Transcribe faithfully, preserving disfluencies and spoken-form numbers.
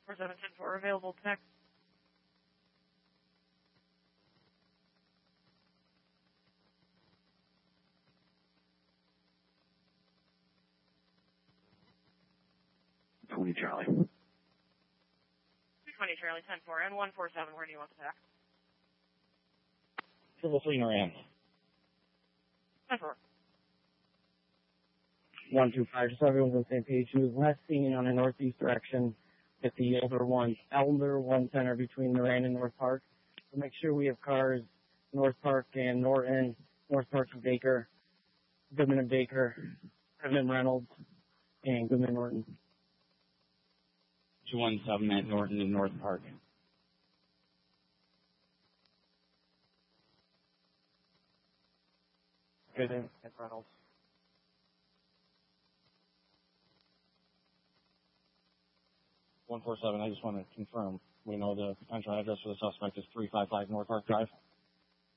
four seven ten four available to connect. twenty Charlie. two twenty Charlie, ten four, and one four seven, where do you want the tax? Triple three Moran. ten four. one two five, just so everyone's on the same page. She was last seen on a northeast direction at the Elder one, Elder one Center between Moran and North Park. So make sure we have cars, North Park and Norton, North Park and Baker, Goodman and Baker, Goodman Reynolds, and Goodman Norton. two one seven at Norton and North Park. Goodman and Reynolds. one four seven, I just want to confirm. We know the potential address for the suspect is three five five North Park Drive.